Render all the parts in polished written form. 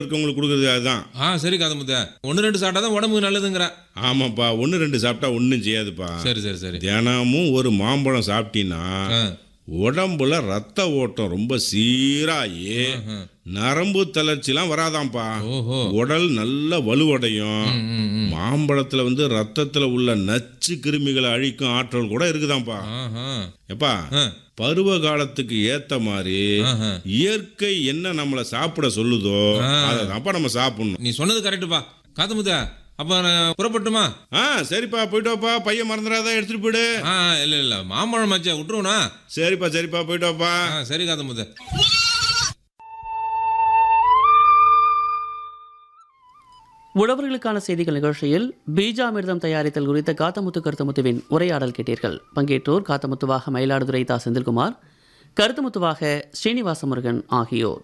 இருக்கவங்களுக்கு கொடுக்குறது அதுதான். சரி காதமுத்த. 1 2 சாப்பிட்டா தான் உடம்புக்கு நல்லதுங்கிற. ஆமாப்பா, 1 2 சாப்பிட்டா ஒன்றும் செய்யாதுப்பா. சரி சரி சரி. தினமும் ஒரு மாம்பழம் சாப்பிட்டீங்கன்னா உடம்புல ரத்த ஓட்டம் ரொம்ப சீராகி நரம்பு தளர்ச்சிலாம் வராதாம்ப்பா. உடல் நல்ல வலுவடையும். மாம்பழத்துல ரத்தத்துல உள்ள நச்சு கிருமிகளை அழிக்கும் ஆற்றல் கூட இருக்குதாம்ப்பா. எப்பா, பருவ காலத்துக்கு ஏத்த மாதிரி இயற்கை என்ன நம்மளை சாப்பிட சொல்லுதோ அதைதான்ப்பா நம்ம சாப்பிடணும். நீ சொன்னது கரெக்டுப்பா காதமுத்த. அப்ப நான் புறப்பட்டுமா? சரிப்பா, போயிட்டு வாப்பா. பையன் மறந்துடாத, எடுத்துட்டு போயிடு. இல்ல மாம்பழம் மச்சா விட்டுருவனா? சரிப்பா சரிப்பா, போயிட்டு வாப்பா. சரி காதமுத்த. உழவர்களுக்கான செய்திகள் நிகழ்ச்சியில் பீஜாமிர்தம் தயாரித்தல் குறித்த காத்தமுத்து கருத்தமுத்துவின் உரையாடல் கேட்டீர்கள். பங்கேற்றோர் காத்தமுத்துவாக மயிலாடுதுறை தா செந்தில்குமார், கருத்தமுத்துவாக ஸ்ரீனிவாச முருகன் ஆகியோர்.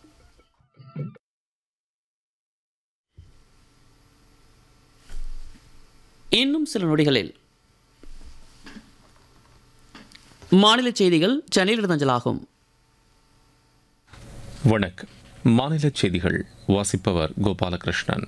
இன்னும் சில நொடிகளில் மாநில செய்திகள் சென்னையில் அஞ்சலாகும். வணக்கம். மாநில செய்திகள் வாசிப்பவர் கோபாலகிருஷ்ணன்.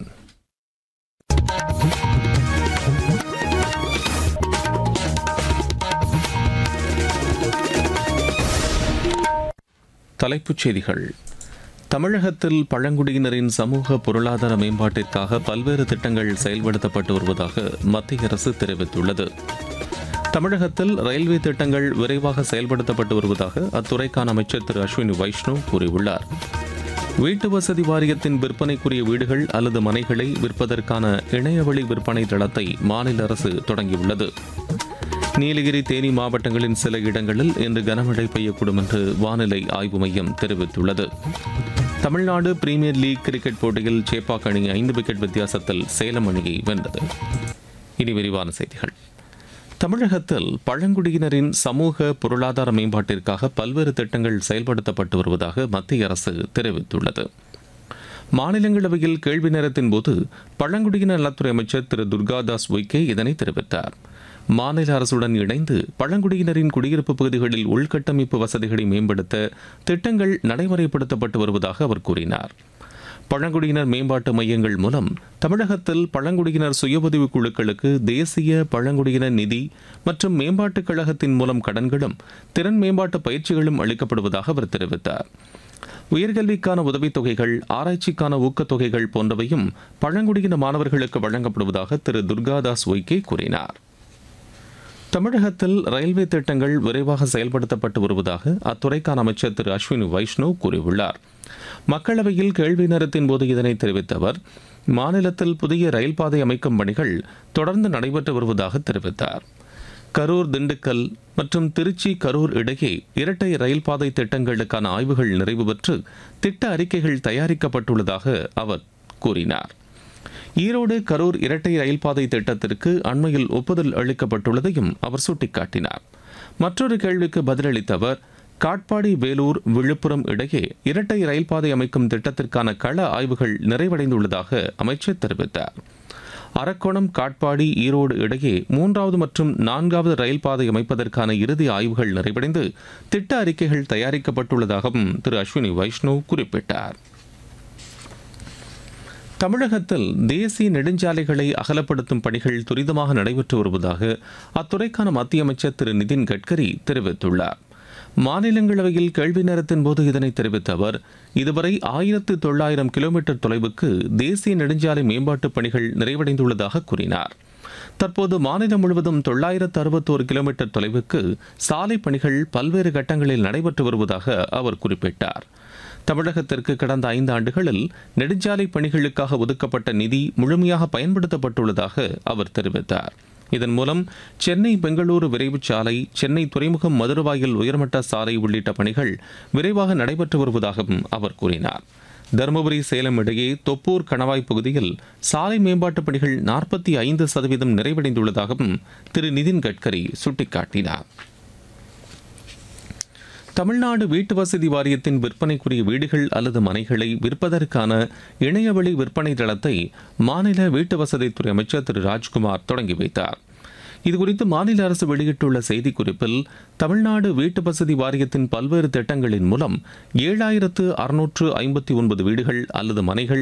தலைப்புச் செய்திகள். தமிழகத்தில் பழங்குடியினரின் சமூக பொருளாதார மேம்பாட்டிற்காக பல்வேறு திட்டங்கள் செயல்படுத்தப்பட்டு வருவதாக மத்திய அரசு தெரிவித்துள்ளது. தமிழகத்தில் ரயில்வே திட்டங்கள் விரைவாக செயல்படுத்தப்பட்டு வருவதாக அத்துறைக்கான அமைச்சர் திரு அஸ்வினி வைஷ்ணவ் கூறியுள்ளார். வீட்டு வசதி வாரியத்தின் விற்பனைக்குரிய வீடுகள் அல்லது மனைகளை விற்பதற்கான இணையவழி விற்பனை தளத்தை மாநில அரசு தொடங்கியுள்ளது. நீலகிரி, தேனி மாவட்டங்களின் சில இடங்களில் இன்று கனமழை பெய்யக்கூடும் என்று வானிலை ஆய்வு மையம் தெரிவித்துள்ளது. தமிழ்நாடு பிரீமியர் லீக் கிரிக்கெட் போட்டியில் சேப்பாக் அணி 5 விக்கெட் வித்தியாசத்தில் சேலம் அணியை வென்றது. இனி விரிவான செய்திகள். தமிழகத்தில் பழங்குடியினரின் சமூக பொருளாதார மேம்பாட்டிற்காக பல்வேறு திட்டங்கள் செயல்படுத்தப்பட்டு வருவதாக மத்திய அரசு தெரிவித்துள்ளது. மாநிலங்களவையில் கேள்வி நேரத்தின் போது பழங்குடியினர் நலத்துறை அமைச்சர் திரு துர்காதாஸ் உய்கே இதனை தெரிவித்தார். மாநில அரசுடன் இணைந்து பழங்குடியினரின் குடியிருப்பு பகுதிகளில் உள்கட்டமைப்பு வசதிகளை மேம்படுத்த திட்டங்கள் நடைமுறைப்படுத்தப்பட்டு வருவதாக அவர் கூறினார். பழங்குடியினர் மேம்பாட்டு மையங்கள் மூலம் தமிழகத்தில் பழங்குடியினர் சுய உதவிக் குழுக்களுக்கு தேசிய பழங்குடியினர் நிதி மற்றும் மேம்பாட்டுக் கழகத்தின் மூலம் கடன்களும் திறன் மேம்பாட்டு பயிற்சிகளும் அளிக்கப்படுவதாக அவர் தெரிவித்தார். உயர்கல்விக்கான உதவித்தொகைகள், ஆராய்ச்சிக்கான ஊக்கத்தொகைகள் போன்றவையும் பழங்குடியின மாணவர்களுக்கு வழங்கப்படுவதாக திரு துர்காதாஸ் உய்கே கூறினார். தமிழகத்தில் ரயில்வே திட்டங்கள் விரைவாக செயல்படுத்தப்பட்டு வருவதாக அத்துறைக்கான அமைச்சர் திரு அஸ்வினி வைஷ்ணவ் கூறியுள்ளார். மக்களவையில் கேள்வி நேரத்தின் போது இதனை தெரிவித்த அவர், மாநிலத்தில் புதிய ரயில் பாதை அமைக்கும் பணிகள் தொடர்ந்து நடைபெற்று வருவதாக தெரிவித்தார். கரூர், திண்டுக்கல் மற்றும் திருச்சி, கரூர் இடையே இரட்டை ரயில் பாதை திட்டங்களுக்கான ஆய்வுகள் நிறைவு பெற்று திட்ட அறிக்கைகள் தயாரிக்கப்பட்டுள்ளதாக அவர் கூறினார். ஈரோடு, கரூர் இரட்டை ரயில் பாதை திட்டத்திற்கு அண்மையில் ஒப்புதல் அளிக்கப்பட்டுள்ளதையும் அவர் சுட்டிக்காட்டினார். மற்றொரு கேள்விக்கு பதிலளித்த அவர், காட்பாடி, வேலூர், விழுப்புரம் இடையே இரட்டை ரயில் பாதை அமைக்கும் திட்டத்திற்கான கள ஆய்வுகள் நிறைவடைந்துள்ளதாக அமைச்சர் தெரிவித்தார். அரக்கோணம், காட்பாடி, ஈரோடு இடையே 3வது மற்றும் 4வது ரயில் பாதை அமைப்பதற்கான இறுதி ஆய்வுகள் நிறைவடைந்து திட்ட அறிக்கைகள் தயாரிக்கப்பட்டுள்ளதாகவும் திரு அஸ்வினி வைஷ்ணவ் குறிப்பிட்டார். தமிழகத்தில் தேசிய நெடுஞ்சாலைகளை அகலப்படுத்தும் பணிகள் துரிதமாக நடைபெற்று வருவதாக அத்துறைக்கான மத்திய அமைச்சர் திரு நிதின் கட்கரி தெரிவித்துள்ளார். மாநிலங்களவையில் கேள்வி நேரத்தின் போது இதனை தெரிவித்த அவர், இதுவரை 1900 கிலோமீட்டர் தொலைவுக்கு தேசிய நெடுஞ்சாலை மேம்பாட்டுப் பணிகள் நிறைவடைந்துள்ளதாக கூறினார். தற்போது மாநிலம் முழுவதும் 961 கிலோமீட்டர் தொலைவுக்கு சாலை பணிகள் பல்வேறு கட்டங்களில் நடைபெற்று வருவதாக அவர் குறிப்பிட்டார். தமிழகத்திற்கு கடந்த 5 ஆண்டுகளில் நெடுஞ்சாலை பணிகளுக்காக ஒதுக்கப்பட்ட நிதி முழுமையாக பயன்படுத்தப்பட்டுள்ளதாக அவர் தெரிவித்தார். இதன் மூலம் சென்னை, பெங்களூரு விரைவுச் சாலை, சென்னை துறைமுகம், மதுரவாயில் உயர்மட்ட சாலை உள்ளிட்ட பணிகள் விரைவாக நடைபெற்று வருவதாகவும் அவர் கூறினார். தருமபுரி, சேலம் இடையே தொப்பூர் கணவாய் பகுதியில் சாலை மேம்பாட்டுப் பணிகள் 45% நிறைவடைந்துள்ளதாகவும் திரு நிதின் கட்கரி சுட்டிக்காட்டினார். தமிழ்நாடு வீட்டு வசதி வாரியத்தின் விற்பனைக்குரிய வீடுகள் அல்லது மனைகளை விற்பதற்கான இணையவழி விற்பனை தளத்தை மாநில வீட்டு வசதித்துறை அமைச்சர் திரு ராஜ்குமார் தொடங்கி வைத்தார். இதுகுறித்து மாநில அரசு வெளியிட்டுள்ள செய்திக்குறிப்பில் தமிழ்நாடு வீட்டு வசதி வாரியத்தின் பல்வேறு திட்டங்களின் மூலம் 7,659 வீடுகள் அல்லது மனைகள்